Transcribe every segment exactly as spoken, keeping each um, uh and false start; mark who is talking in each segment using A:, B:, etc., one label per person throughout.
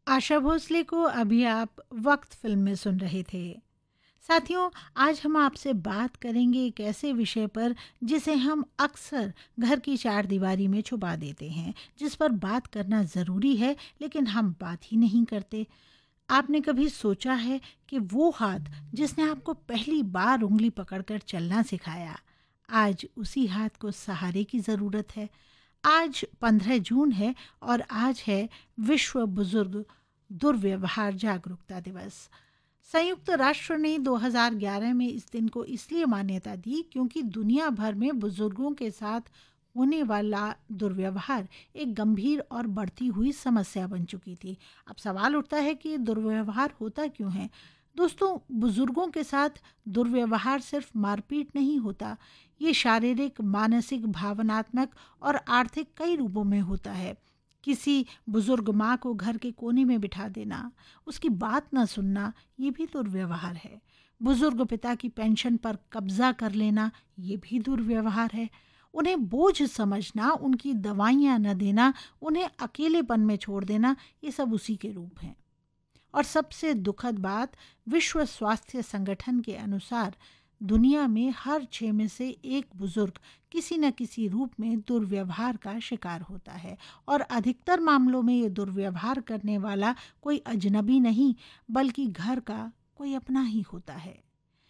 A: आशा भोसले को अभी आप वक्त फिल्म में सुन रहे थे। साथियों, आज हम आपसे बात करेंगे एक ऐसे विषय पर जिसे हम अक्सर घर की चार दीवारी में छुपा देते हैं, जिस पर बात करना ज़रूरी है लेकिन हम बात ही नहीं करते। आपने कभी सोचा है कि वो हाथ जिसने आपको पहली बार उंगली पकड़कर चलना सिखाया, आज उसी हाथ को सहारे की ज़रूरत है। आज पंद्रह जून है और आज है विश्व बुजुर्ग दुर्व्यवहार जागरूकता दिवस। संयुक्त राष्ट्र ने दो हज़ार ग्यारह में इस दिन को इसलिए मान्यता दी क्योंकि दुनिया भर में बुजुर्गों के साथ होने वाला दुर्व्यवहार एक गंभीर और बढ़ती हुई समस्या बन चुकी थी। अब सवाल उठता है कि ये दुर्व्यवहार होता क्यों है। दोस्तों, बुजुर्गों के साथ दुर्व्यवहार सिर्फ मारपीट नहीं होता, ये शारीरिक, मानसिक, भावनात्मक और आर्थिक कई रूपों में होता है। किसी बुजुर्ग माँ को घर के कोने में बिठा देना, उसकी बात न सुनना, ये भी दुर्व्यवहार है। बुजुर्ग पिता की पेंशन पर कब्जा कर लेना, ये भी दुर्व्यवहार है। उन्हें बोझ समझना, उनकी दवाइयाँ न देना, उन्हें अकेलेपन में छोड़ देना, ये सब उसी के रूप हैं। और सबसे दुखद बात, विश्व स्वास्थ्य संगठन के अनुसार दुनिया में हर छः में से एक बुजुर्ग किसी न किसी रूप में दुर्व्यवहार का शिकार होता है। और अधिकतर मामलों में ये दुर्व्यवहार करने वाला कोई अजनबी नहीं, बल्कि घर का कोई अपना ही होता है।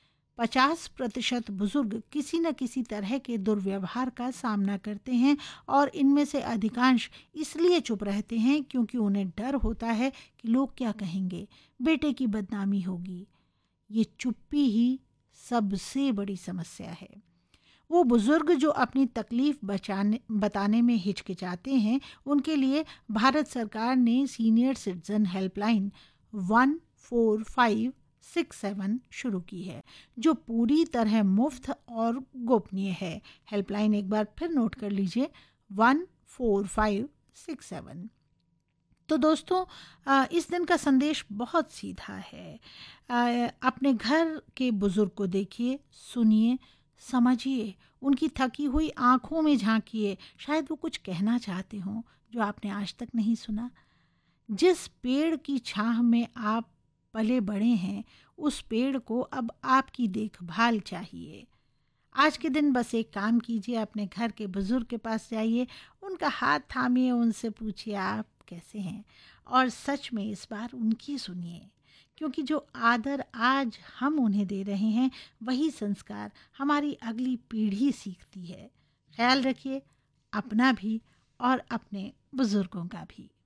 A: पचास प्रतिशत बुजुर्ग किसी न किसी तरह के दुर्व्यवहार का सामना करते हैं और इनमें से अधिकांश इसलिए चुप रहते हैं क्योंकि उन्हें डर होता है कि लोग क्या कहेंगे, बेटे की बदनामी होगी। ये चुप्पी ही सबसे बड़ी समस्या है। वो बुजुर्ग जो अपनी तकलीफ बचाने बताने में हिचकिचाते हैं, उनके लिए भारत सरकार ने senior citizen helpline one four five six seven शुरू की है, जो पूरी तरह मुफ्त और गोपनीय है। हेल्पलाइन एक बार फिर नोट कर लीजिए, one four five six seven. तो दोस्तों, इस दिन का संदेश बहुत सीधा है। अपने घर के बुजुर्ग को देखिए, सुनिए, समझिए, उनकी थकी हुई आंखों में झांकिए। शायद वो कुछ कहना चाहते हों जो आपने आज तक नहीं सुना। जिस पेड़ की छाह में आप पले बड़े हैं, उस पेड़ को अब आपकी देखभाल चाहिए। आज के दिन बस एक काम कीजिए, अपने घर के बुजुर्ग के पास जाइए, उनका हाथ थामिए, उनसे पूछिए आप कैसे हैं, और सच में इस बार उनकी सुनिए, क्योंकि जो आदर आज हम उन्हें दे रहे हैं, वही संस्कार हमारी अगली पीढ़ी सीखती है। ख्याल रखिए अपना भी और अपने बुजुर्गों का भी।